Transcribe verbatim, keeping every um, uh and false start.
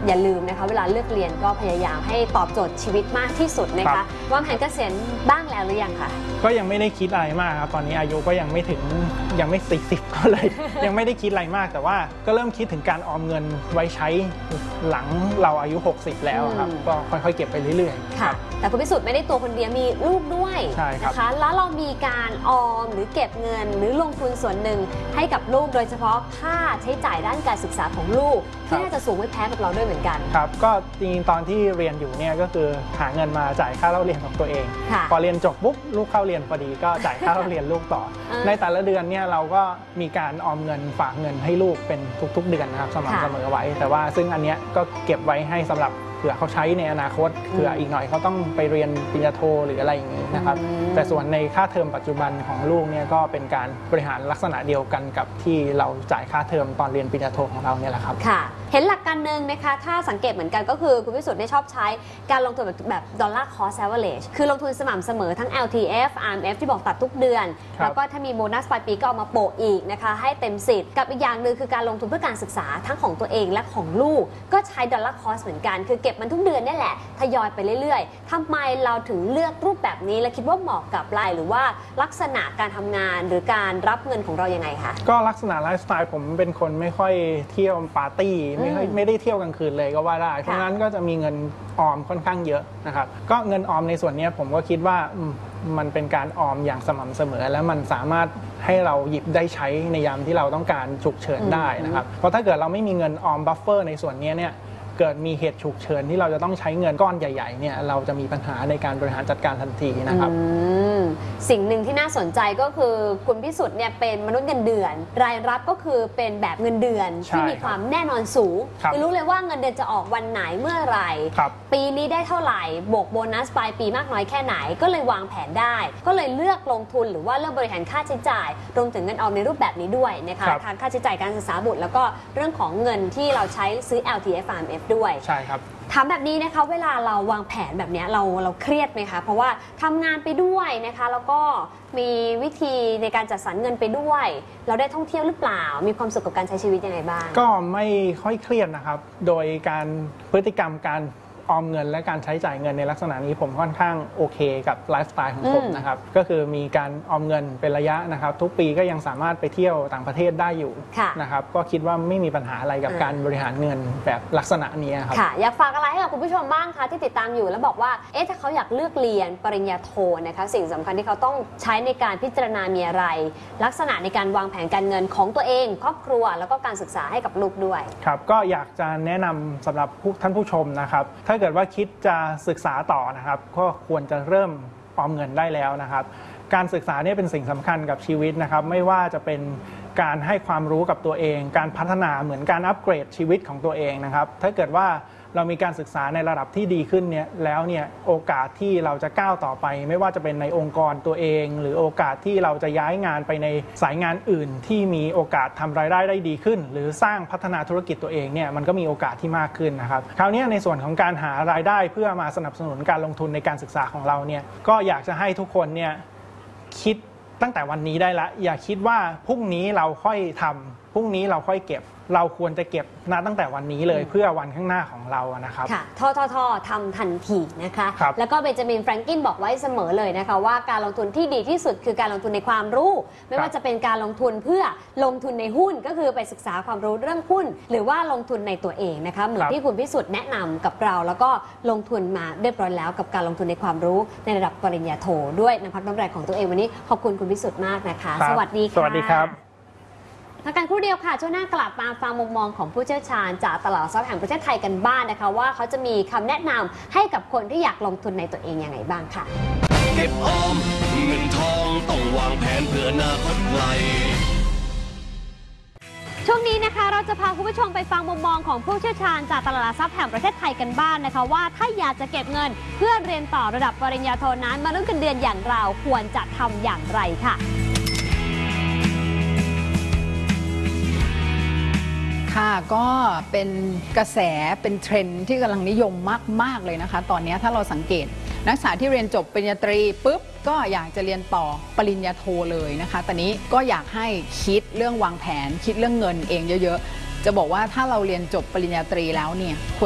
อย่าลืมนะคะเวลาเลือกเรียนก็พยายามให้ตอบโจทย์ชีวิตมากที่สุดนะคะวางแผนเกษียณบ้างแล้วหรือยังคะก็ยังไม่ได้คิดอะไรมากครับตอนนี้อายุก็ยังไม่ถึงยังไม่สี่สิบก็เลย ยังไม่ได้คิดอะไรมากแต่ว่าก็เริ่มคิดถึงการออมเงินไว้ใช้หลังเราอายุหกสิบแล้วครับก็ค่อยๆเก็บไปเรื่อยๆค่ะแต่คุณพิสุทธิ์ไม่ได้ตัวคนเดียวมีลูกด้วยนะคะแล้วเรามีการออมหรือเก็บเงินหรือลงทุนส่วนหนึ่งให้กับลูกโดยเฉพาะค่าใช้จ่ายด้านการศึกษาของลูกที่น่าจะสูงไม่แพ้กับเราด้วยเหมือนกันครับก็จริงๆตอนที่เรียนอยู่เนี่ยก็คือหาเงินมาจ่ายค่าเล่าเรียนของตัวเองพอเรียนจบปุ๊บลูกเข้าเรียนพอดีก็จ่ายค่าเล่าเรียนลูกต่อในแต่ละเดือนเนี่ยเราก็มีการออมเงินฝากเงินให้ลูกเป็นทุกๆเดือนนะครับสม่ำเสมอไว้แต่ว่าซึ่งอันเนี้ยก็เก็บไว้ให้สำหรับเผื่อเขาใช้ในอนาคตเผื่ออีกหน่อยเขาต้องไปเรียนปริญญาโทหรืออะไรอย่างนี้นะครับแต่ส่วนในค่าเทอมปัจจุบันของลูกเนี่ยก็เป็นการบริหารลักษณะเดียวกันกับที่เราจ่ายค่าเทอมตอนเรียนปริญญาโทของเราเนี่ยแหละครับค่ะเห็นหลักการหนึ่งนะคะถ้าสังเกตเหมือนกันก็คือคุณพิสุทธิ์ได้ชอบใช้การลงทุนแบบแบบดอลลาร์คอสแอเวอเรจคือลงทุนสม่ำเสมอทั้ง แอล ที เอฟ อาร์ เอ็ม เอฟ ที่บอกตัดทุกเดือนแล้วก็ถ้ามีโบนัสปลายปีก็เอามาโปะอีกนะคะให้เต็มสิทธิ์กับอีกอย่างหนึ่งคือการลงทุนเพื่อการศึกษาทั้งของตัวเองและของลูกก็ใช้ดอลลาร์คอสเหมือนกันคือเก็บมันทุกเดือนนี่แหละทยอยไปเรื่อยๆทำไมเราถึงเลือกรูปแบบนี้และคิดว่าเหมาะกับรายหรือว่าลักษณะการทำงานหรือการรับเงินของเรายังไงคะก็ลักษณะไลฟ์สไตล์ผมเป็นคนไม่ค่อยเที่ยวปาร์ตี้ไม่ค่อยไม่ได้เที่ยวกลางคืนเลยก็ว่าได้เพราะงั้นก็จะมีเงินออมค่อนข้างเยอะนะครับก็เงินออมในส่วนนี้ผมก็คิดว่ามันเป็นการออมอย่างสม่ำเสมอและมันสามารถให้เราหยิบได้ใช้ในยามที่เราต้องการฉุกเฉินได้นะครับเพราะถ้าเกิดเราไม่มีเงินออมบัฟเฟอร์ในส่วนนี้เนี่ยเกิดมีเหตุฉุกเฉินที่เราจะต้องใช้เงินก้อนใหญ่ๆเนี่ยเราจะมีปัญหาในการบริหารจัดการทันทีนะครับสิ่งหนึ่งที่น่าสนใจก็คือคุณพิสุทธิ์เนี่ยเป็นมนุษย์เงินเดือนรายรับก็คือเป็นแบบเงินเดือนที่มีความแน่นอนสูงคือรู้เลยว่าเงินเดือนจะออกวันไหนเมื่อไหร่ปีนี้ได้เท่าไหร่บวกโบนัสปลายปีมากน้อยแค่ไหนก็เลยวางแผนได้ก็เลยเลือกลงทุนหรือว่าเลือกบริหารค่าใช้จ่ายรวมถึงเงินออมในรูปแบบนี้ด้วยนะคะทางค่าใช้จ่ายการศึกษาบุตรแล้วก็เรื่องของเงินที่เราใช้ซื้อ แอล ที เอฟ อาร์ เอ็ม เอฟ ด้วยใช่ครับถามแบบนี้นะคะเวลาเราวางแผนแบบนี้เราเราเครียดไหมคะเพราะว่าทำงานไปด้วยนะคะแล้วก็มีวิธีในการจัดสรรเงินไปด้วยเราได้ท่องเที่ยวหรือเปล่ามีความสุขกับการใช้ชีวิตยังไงบ้างก็ไม่ค่อยเครียดนะครับโดยการพฤติกรรมการออมเงินและการใช้จ่ายเงินในลักษณะนี้ผมค่อนข้างโอเคกับไลฟ์สไตล์ของผมนะครับก็คือมีการออมเงินเป็นระยะนะครับทุกปีก็ยังสามารถไปเที่ยวต่างประเทศได้อยู่นะครับก็คิดว่าไม่มีปัญหาอะไรกับการบริหารเงินแบบลักษณะนี้ครับอยากฝากอะไรให้กับคุณผู้ชมบ้างคะที่ติดตามอยู่แล้วบอกว่าเอ๊ะถ้าเขาอยากเลือกเรียนปริญญาโทนะคะสิ่งสำคัญที่เขาต้องใช้ในการพิจารณามีอะไรลักษณะในการวางแผนการเงินของตัวเองครอบครัวแล้วก็การศึกษาให้กับลูกด้วยครับก็อยากจะแนะนำสำหรับท่านผู้ชมนะครับถ้าเกิดว่าคิดจะศึกษาต่อนะครับก็ควรจะเริ่มออมเงินได้แล้วนะครับการศึกษาเนี่ยเป็นสิ่งสำคัญกับชีวิตนะครับไม่ว่าจะเป็นการให้ความรู้กับตัวเองการพัฒนาเหมือนการอัปเกรดชีวิตของตัวเองนะครับถ้าเกิดว่าเรามีการศึกษาในระดับที่ดีขึ้นเนี่ยแล้วเนี่ยโอกาสที่เราจะก้าวต่อไปไม่ว่าจะเป็นในองค์กรตัวเองหรือโอกาสที่เราจะย้ายงานไปในสายงานอื่นที่มีโอกาสทำรายได้ได้ดีขึ้นหรือสร้างพัฒนาธุรกิจตัวเองเนี่ยมันก็มีโอกาสที่มากขึ้นนะครับคราวนี้ในส่วนของการหารายได้เพื่อมาสนับสนุนการลงทุนในการศึกษาของเราเนี่ยก็อยากจะให้ทุกคนเนี่ยคิดตั้งแต่วันนี้ได้ละอย่าคิดว่าพรุ่งนี้เราค่อยทำพรุ่งนี้เราค่อยเก็บเราควรจะเก็บณตั้งแต่วันนี้เลยเพื่อวันข้างหน้าของเรานะครับค่ะทอทอทอทำทันทีนะคะแล้วก็เบนจามินแฟรงกินบอกไว้เสมอเลยนะคะว่าการลงทุนที่ดีที่สุดคือการลงทุนในความรู้ไม่ว่าจะเป็นการลงทุนเพื่อลงทุนในหุ้นก็คือไปศึกษาความรู้เรื่องหุ้นหรือว่าลงทุนในตัวเองนะคะเหมือนที่คุณพิสุทธิ์แนะนำกับเราแล้วก็ลงทุนมาเรียบร้อยแล้วกับการลงทุนในความรู้ในระดับปริญญาโทด้วยน้ำพักน้ำแรงของตัวเองวันนี้ขอบคุณคุณพิสุทธิ์มากนะคะสวัสดีค่ะสวัสดีครับพักกันครู่เดียวค่ะช่วงหน้ากลับมาฟังมุมมองของผู้เชี่ยวชาญจากตลาดหลักทรัพย์แห่งประเทศไทยกันบ้าง นะคะว่าเขาจะมีคำแนะนำให้กับคนที่อยากลงทุนในตัวเองยังไงบ้างค่ะเก็บออมเงินทองต้องวางแผนเพื่ออนาคตไกลช่วงนี้นะคะเราจะพาคุณผู้ชมไปฟังมุมมองของผู้เชี่ยวชาญจากตลาดหลักทรัพย์แห่งประเทศไทยกันบ้าง นะคะว่าถ้าอยากจะเก็บเงินเพื่อเรียนต่อระดับปริญญาโทนั้นมาลุ้นกันเดือนอย่างเราควรจะทำอย่างไรค่ะค่ะก็เป็นกระแสเป็นเทรนด์ที่กำลังนิยมมากๆเลยนะคะตอนนี้ถ้าเราสังเกตนักศึกษาที่เรียนจบปริญญาตรีปุ๊บก็อยากจะเรียนต่อปริญญาโทเลยนะคะตอนนี้ก็อยากให้คิดเรื่องวางแผนคิดเรื่องเงินเองเยอะๆจะบอกว่าถ้าเราเรียนจบปริญญาตรีแล้วเนี่ย